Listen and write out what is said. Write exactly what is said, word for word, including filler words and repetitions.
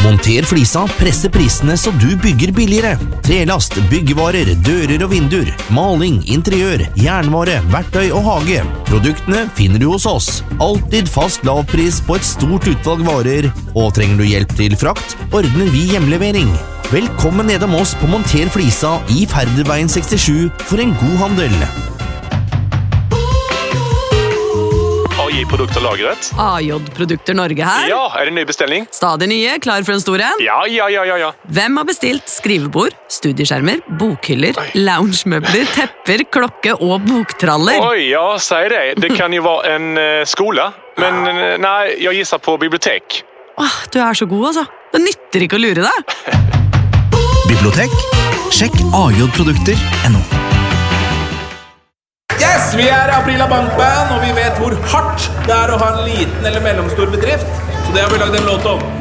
Monter Flisa presser prisene så du bygger billigere. Trelast, byggevarer, dører og vinduer, maling, interiør, jernvare, verktøy og hage. Produktene finner du hos oss. Alltid fast lavpris på et stort utvalg varer. Og trenger du hjelp til frakt, ordner vi hjemlevering. Velkommen nedom oss på Monter Flisa i Færderveien sekstisju for en god handel. A J-produkter lagret. A J-produkter Norge her. Ja, er det ny bestilling? Stadig nye, klar for en stor en. Ja, ja, ja, ja, ja. Hvem har bestilt skrivebord, studieskjermer, bokhyller, loungemøbler, tepper, klokke og boktraller? Oi, ja, sier det. Det kan jo være en uh, skole, men uh, nei, jeg gisser på bibliotek. Åh, du er så god, altså. Det nytter ikke å lure deg. Bibliotek? Sjekk a j produkter punktum no. Yes, vi er Aprila Bankband, og vi vet hvor hardt det er å ha en liten eller mellomstor bedrift. Så det har vi lagd en låt om.